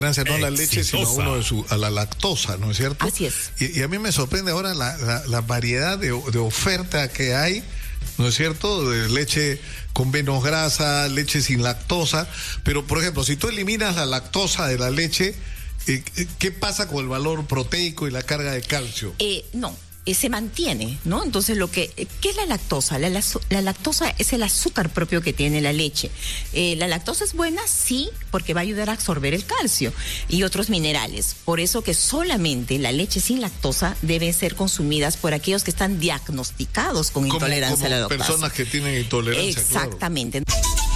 No a la leche, sino a la lactosa, ¿no es cierto? Así es. Y a mí me sorprende ahora la variedad de oferta que hay, ¿no es cierto? De leche con menos grasa, leche sin lactosa. Pero, por ejemplo, si tú eliminas la lactosa de la leche, ¿qué pasa con el valor proteico y la carga de calcio? No. Se mantiene, ¿no? Entonces, ¿qué es la lactosa? La lactosa es el azúcar propio que tiene la leche. La lactosa es buena, sí, porque va a ayudar a absorber el calcio y otros minerales. Por eso que solamente la leche sin lactosa deben ser consumidas por aquellos que están diagnosticados con intolerancia a la lactosa. Personas que tienen intolerancia. Exactamente. Claro.